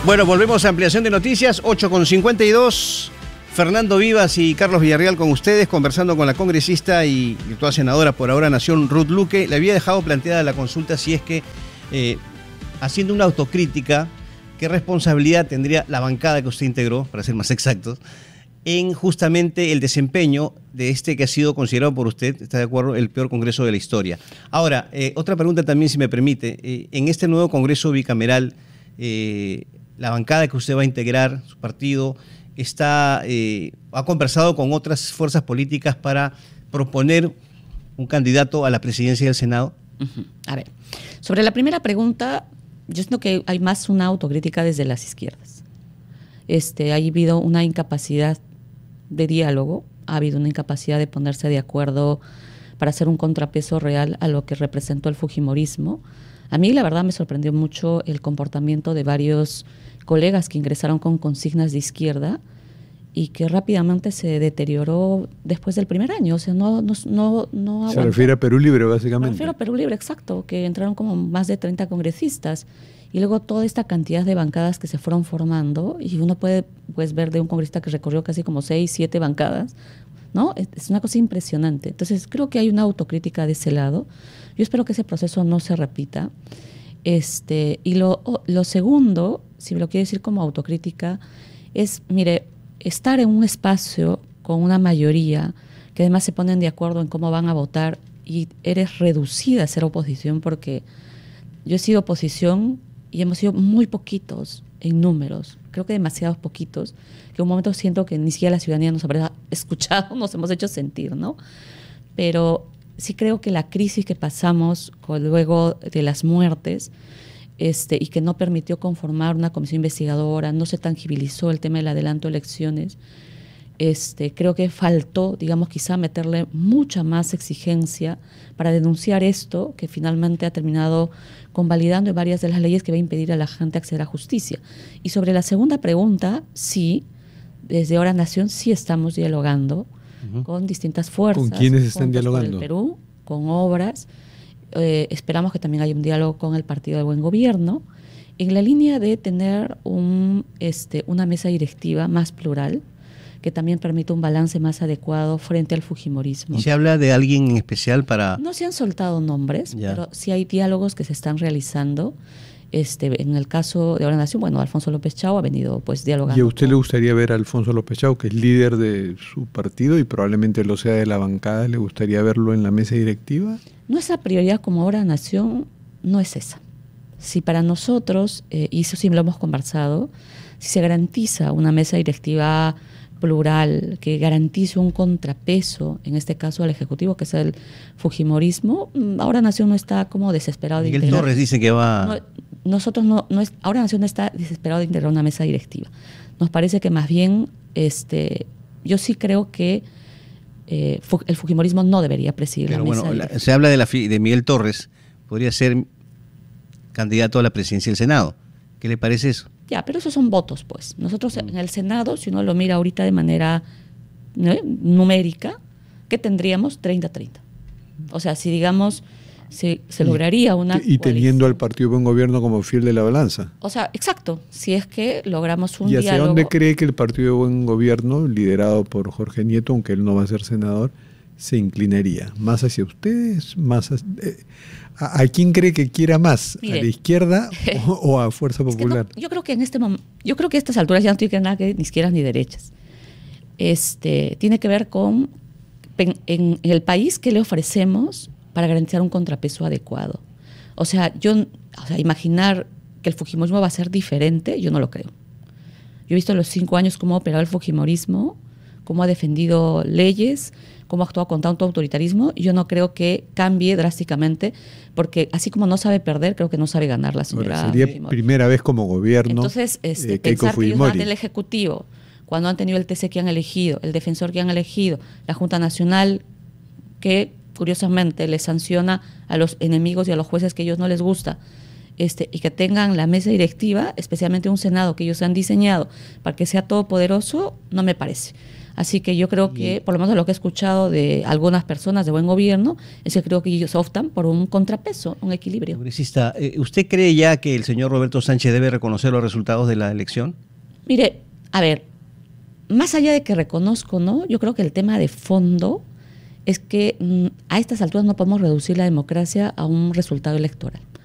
Bueno, volvemos a ampliación de noticias, 8:52. Fernando Vivas y Carlos Villarreal con ustedes, conversando con la congresista y actual senadora por ahora Nación, Ruth Luque. Le había dejado planteada la consulta si es que, haciendo una autocrítica, ¿qué responsabilidad tendría la bancada que usted integró, para ser más exactos, en justamente el desempeño de este que ha sido considerado por usted, está de acuerdo, el peor congreso de la historia? Ahora, otra pregunta también, si me permite. En este nuevo congreso bicameral, la bancada que usted va a integrar, su partido, ha conversado con otras fuerzas políticas para proponer un candidato a la presidencia del Senado. A ver, sobre la primera pregunta, yo siento que hay más una autocrítica desde las izquierdas. Ha habido una incapacidad de diálogo, ha habido una incapacidad de ponerse de acuerdo para hacer un contrapeso real a lo que representó el fujimorismo. A mí, la verdad, me sorprendió mucho el comportamiento de varios colegas que ingresaron con consignas de izquierda y que rápidamente se deterioró después del primer año. O sea, no Se refiere a Perú Libre, básicamente. Me refiero a Perú Libre, exacto, que entraron como más de 30 congresistas. Y luego toda esta cantidad de bancadas que se fueron formando, y uno puede pues, ver de un congresista que recorrió casi como 6, 7 bancadas, ¿no? Es una cosa impresionante. Entonces, creo que hay una autocrítica de ese lado. Yo espero que ese proceso no se repita. Y lo segundo, si me lo quiero decir como autocrítica, es, mire, estar en un espacio con una mayoría que además se ponen de acuerdo en cómo van a votar y eres reducida a ser oposición, porque yo he sido oposición y hemos sido muy poquitos en números, creo que demasiados poquitos, que en un momento siento que ni siquiera la ciudadanía nos habrá escuchado, nos hemos hecho sentir, ¿no? Pero sí creo que la crisis que pasamos luego de las muertes y que no permitió conformar una comisión investigadora, no se tangibilizó el tema del adelanto de elecciones, creo que faltó, digamos, quizá meterle mucha más exigencia para denunciar esto, que finalmente ha terminado convalidando varias de las leyes que va a impedir a la gente acceder a justicia. Y sobre la segunda pregunta, sí, desde Ahora Nación sí estamos dialogando con distintas fuerzas. ¿Con quiénes están dialogando? Con el Perú, con obras. Esperamos que también haya un diálogo con el Partido del Buen Gobierno, en la línea de tener una mesa directiva más plural, que también permita un balance más adecuado frente al fujimorismo. ¿Y se habla de alguien en especial para...? No se han soltado nombres, ya, pero sí hay diálogos que se están realizando. En el caso de Ahora Nación, bueno, Alfonso López Chao ha venido pues dialogando. ¿Y a usted le gustaría ver a Alfonso López Chao, que es líder de su partido y probablemente lo sea de la bancada, le gustaría verlo en la mesa directiva? Nuestra prioridad como Ahora Nación no es esa. Si para nosotros, y eso sí lo hemos conversado, si se garantiza una mesa directiva plural, que garantice un contrapeso, en este caso al Ejecutivo, que es el fujimorismo, Ahora Nación no está como desesperado de Miguel integrar. Torres dice que va... Ahora Nación no está desesperado de integrar una mesa directiva. Nos parece que más bien, yo sí creo que el fujimorismo no debería presidir la mesa directiva. Se habla de Miguel Torres, podría ser candidato a la presidencia del Senado. ¿Qué le parece eso? Ya, pero esos son votos, pues. Nosotros en el Senado, si uno lo mira ahorita de manera numérica, ¿qué tendríamos? 30-30. O sea, si digamos, se lograría una Y teniendo al Partido Buen Gobierno como fiel de la balanza. O sea, exacto. Si es que logramos un diálogo. ¿Y hacia diálogo... dónde cree que el Partido de Buen Gobierno, liderado por Jorge Nieto, aunque él no va a ser senador, se inclinaría? ¿Más hacia ustedes? ¿Más ¿A quién cree que quiera más? Mire, ¿a la izquierda o a Fuerza Popular? Yo creo que en este momento, yo creo que a estas alturas ya no tiene que nada que ni izquierdas ni derechas. Tiene que ver con en el país que le ofrecemos para garantizar un contrapeso adecuado. O sea, imaginar que el fujimorismo va a ser diferente, yo no lo creo. Yo he visto en los 5 años cómo ha operado el fujimorismo, cómo ha defendido leyes, cómo ha actuado con tanto autoritarismo, y yo no creo que cambie drásticamente, porque así como no sabe perder, creo que no sabe ganar la señora. Ahora, sería Fujimori. Primera vez como gobierno. Entonces, pensar que ellos van del Ejecutivo, cuando han tenido el TC que han elegido, el defensor que han elegido, la Junta Nacional, que curiosamente les sanciona a los enemigos y a los jueces que a ellos no les gusta, y que tengan la mesa directiva, especialmente un Senado que ellos han diseñado para que sea todopoderoso, no me parece. Así que yo creo que, por lo menos lo que he escuchado de algunas personas de buen gobierno, es que creo que ellos optan por un contrapeso, un equilibrio. Congresista, ¿usted cree ya que el señor Roberto Sánchez debe reconocer los resultados de la elección? Mire, a ver, más allá de que reconozco, ¿no? Yo creo que el tema de fondo es que a estas alturas no podemos reducir la democracia a un resultado electoral.